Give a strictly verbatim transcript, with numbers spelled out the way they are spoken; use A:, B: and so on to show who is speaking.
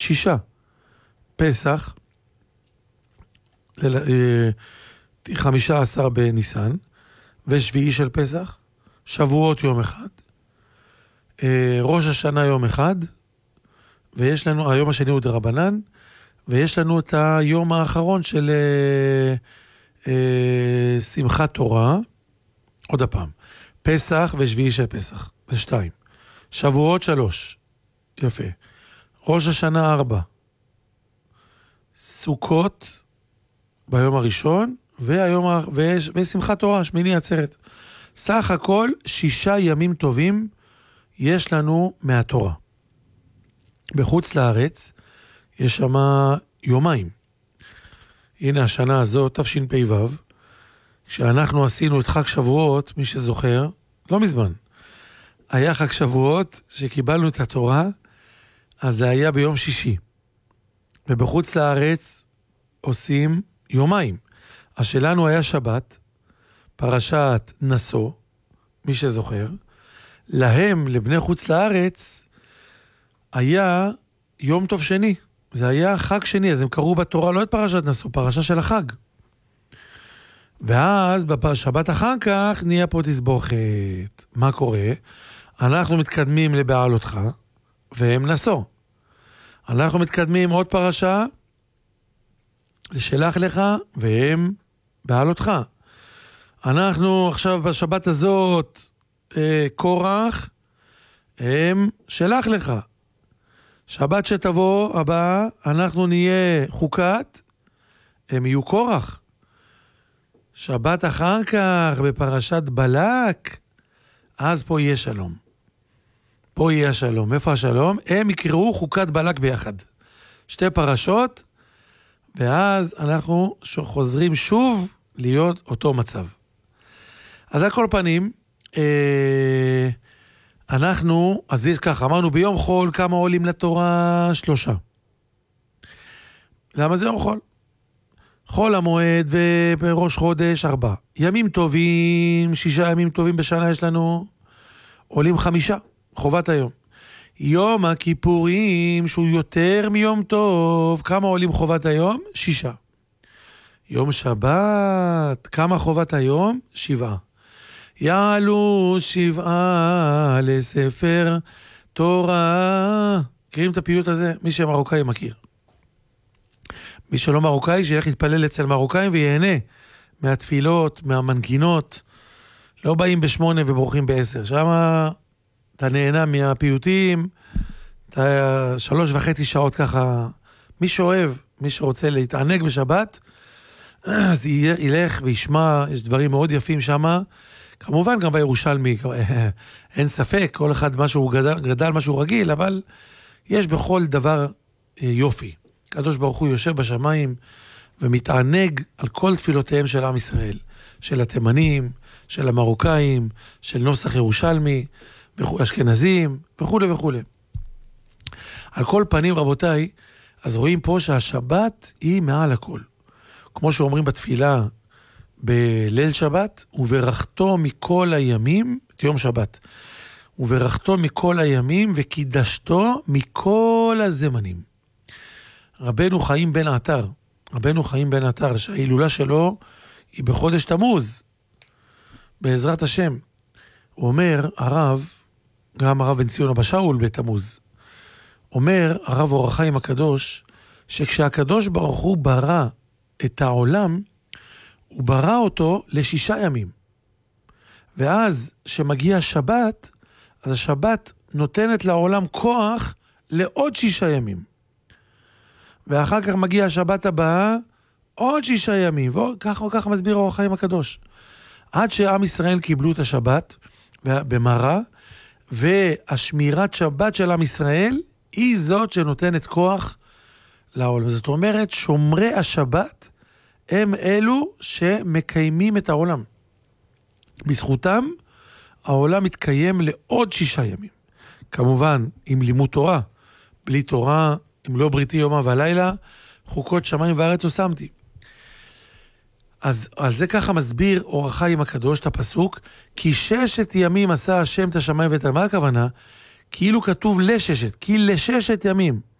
A: שישה. פסח, חמישה עשר בניסן, ושביעי של פסח, שבועות יום אחד, ראש השנה יום אחד, ויש לנו, היום השני הוא דרבנן, ויש לנו את היום האחרון של אה, אה, שמחת תורה, עוד הפעם, פסח ושביעי של פסח, זה שתיים. שבועות שלוש, יפה. ראש השנה ארבע. סוכות ביום הראשון, והיום, ויש, ושמחת תורה, שמיני עצרת. סך הכל שישה ימים טובים יש לנו מהתורה. בחוץ לארץ יש שם יומיים. הנה השנה הזאת, תשפ"ו, כשאנחנו עשינו את חג שבועות, מי שזוכר, לא מזמן, היה חג שבועות שקיבלנו את התורה, אז זה היה ביום שישי. ובחוץ לארץ עושים יומיים. אז שלנו היה שבת, פרשת נשוא, מי שזוכר, להם, לבני חוץ לארץ, היה יום טוב שני. זה היה חג שני, אז הם קראו בתורה לא את פרשת נשוא, פרשה של החג. ואז בשבת אחר כך נהיה פה תסבוכת. מה קורה? אנחנו מתקדמים לבעלותך, והם נשוא. אנחנו מתקדמים עוד פרשה, לשלח לך, והם בעלותך. אנחנו עכשיו בשבת הזאת, אה, קורח, הם שלח לך. שבת שתבוא הבאה, אנחנו נהיה חוקת, הם יהיו קורח. שבת אחר כך, בפרשת בלק, אז פה יהיה שלום. פה יהיה השלום. איפה השלום? הם יקראו חוקת בלק ביחד. שתי פרשות, ואז אנחנו חוזרים שוב להיות אותו מצב. אז על כל פנים, אה, אנחנו, אז יש ככה, אמרנו ביום חול כמה עולים לתורה? שלושה. למה זה יום חול? חול המועד ובראש חודש ארבע. ימים טובים, שישה ימים טובים בשנה יש לנו, עולים חמישה, חובת היום. יום הכיפורים, שהוא יותר מיום טוב, כמה עולים חובת היום? שישה. יום שבת, כמה חובת היום? שבעה. יעלו שבעה לספר תורה. מכירים את הפיוט הזה? מי שמרוקאי מכיר. מי שלא מרוקאי, שילך להתפלל אצל מרוקאים ויהנה מהתפילות, מהמנגינות. לא באים בשמונה ובורחים בעשר. שמה אתה נהנה מהפיוטים, אתה שלוש וחצי שעות ככה. מי שאוהב, מי שרוצה להתענג בשבת, אז ילך וישמע, יש דברים מאוד יפים שמה. כמובן גם בירושלמי, אין ספק, כל אחד משהו גדל, גדל משהו רגיל, אבל יש בכל דבר יופי. הקדוש ברוך הוא יושב בשמיים ומתענג על כל תפילותיהם של עם ישראל, של התימנים, של המרוקאים, של נוסח ירושלמי, אשכנזים, וכו' וכו'. על כל פנים, רבותיי, אז רואים פה שהשבת היא מעל הכל. כמו שאומרים בתפילה בליל שבת, וברכתו מכל הימים, את יום שבת, וברכתו מכל הימים וקידשתו מכל הזמנים. רבנו חיים בן עטר, רבנו חיים בן עטר, שההילולה שלו היא בחודש תמוז, בעזרת השם. הוא אומר, הרב, גם הרב בן ציון אבא שאול בתמוז, אומר הרב אור החיים הקדוש, שכשהקדוש ברוך הוא ברא את העולם, הוא ברא אותו לשישה ימים. ואז שמגיע שבת, אז השבת נותנת לעולם כוח לעוד שישה ימים. ואחר כך מגיע השבת הבאה, עוד שישה ימים, וככה וככה מסביר אור החיים הקדוש. עד שעם ישראל קיבלו את השבת במראה, והשמירת שבת של עם ישראל היא זאת שנותנת כוח לעולם. זאת אומרת, שומרי השבת הם אלו שמקיימים את העולם. בזכותם העולם מתקיים לעוד שישה ימים. כמובן, עם לימוד תורה. בלי תורה, אם לא בריתי יומה ולילה, חוקות שמיים וארץ הושמתי. אז על זה ככה מסביר אור החיים הקדוש את הפסוק, כי ששת ימים עשה השם את השמיים ואת מה הכוונה? כאילו כתוב לששת, כי לששת ימים.